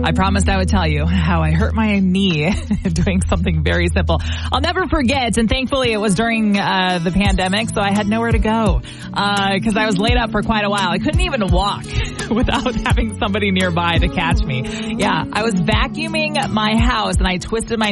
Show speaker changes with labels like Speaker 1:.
Speaker 1: I promised I would tell you how I hurt my knee doing something very simple. I'll never forget, and thankfully it was during the pandemic, so I had nowhere to go because I was laid up for quite a while. I couldn't even walk without having somebody nearby to catch me. Yeah, I was vacuuming my house and I twisted my